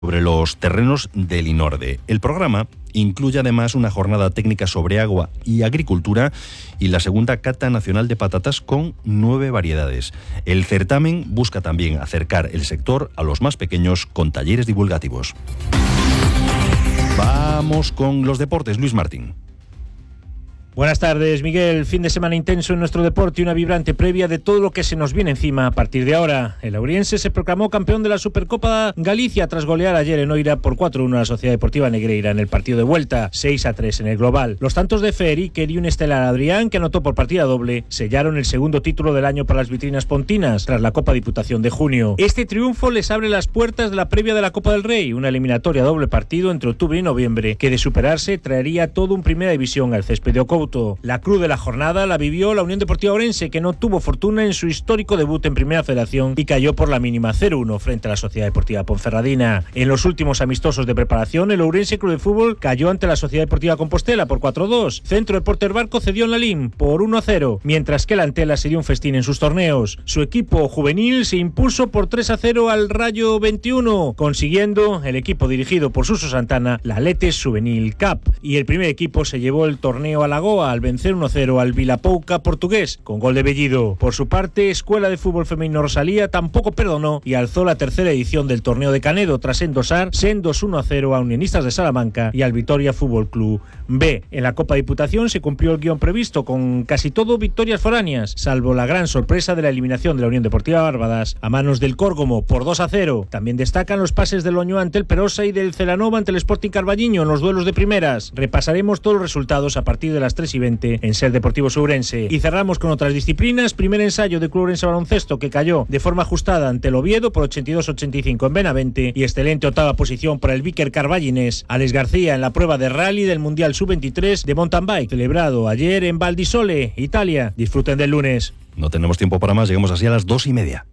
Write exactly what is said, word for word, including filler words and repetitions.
sobre los terrenos del Inorde. El programa incluye además una jornada técnica sobre agua y agricultura y la segunda cata nacional de patatas con nueve variedades. El certamen busca también acercar el sector a los más pequeños con talleres divulgativos. Vamos con los deportes. Luis Martín. Buenas tardes, Miguel. Fin de semana intenso en nuestro deporte y una vibrante previa de todo lo que se nos viene encima a partir de ahora. El Ourense se proclamó campeón de la Supercopa Galicia tras golear ayer en Oira por cuatro uno a la Sociedad Deportiva Negreira en el partido de vuelta, seis a tres en el global. Los tantos de Feri, Iker y un estelar Adrián, que anotó por partida doble, sellaron el segundo título del año para las vitrinas pontinas tras la Copa Diputación de junio. Este triunfo les abre las puertas de la previa de la Copa del Rey, una eliminatoria doble partido entre octubre y noviembre, que de superarse traería todo un Primera División al césped de Ocouto. La cruz de la jornada la vivió la Unión Deportiva Ourense, que no tuvo fortuna en su histórico debut en Primera Federación y cayó por la mínima cero uno frente a la Sociedad Deportiva Ponferradina. En los últimos amistosos de preparación, el Ourense Club de Fútbol cayó ante la Sociedad Deportiva Compostela por cuatro dos. Centro Deportes Barco cedió en la Lim por uno a cero, mientras que la Antela se dio un festín en sus torneos. Su equipo juvenil se impuso por tres a cero al Rayo veintiuno, consiguiendo el equipo dirigido por Suso Santana la Letes Juvenil Cup. Y el primer equipo se llevó el torneo a la Goa al vencer uno cero al Vilapouca portugués con gol de Bellido. Por su parte, Escuela de Fútbol Femenino Rosalía tampoco perdonó y alzó la tercera edición del torneo de Canedo tras endosar sendos uno a cero a Unionistas de Salamanca y al Vitoria Fútbol Club B. En la Copa Diputación se cumplió el guión previsto con casi todo victorias foráneas, salvo la gran sorpresa de la eliminación de la Unión Deportiva Bárbadas a manos del Córgomo por dos a cero. También destacan los pases del Oño ante el Perosa y del Celanova ante el Sporting Carballiño en los duelos de primeras. Repasaremos todos los resultados a partir de las tres y veinte en Ser Deportivo Ourense. Y cerramos con otras disciplinas. Primer ensayo de Club Ourense Baloncesto, que cayó de forma ajustada ante el Oviedo por ochenta y dos a ochenta y cinco en Benavente, y excelente octava posición para el Víquer Carballinés Alex García en la prueba de rally del Mundial sub veintitrés de mountain bike celebrado ayer en Val di Sole, Italia. Disfruten del lunes. No tenemos tiempo para más, llegamos así a las dos y media.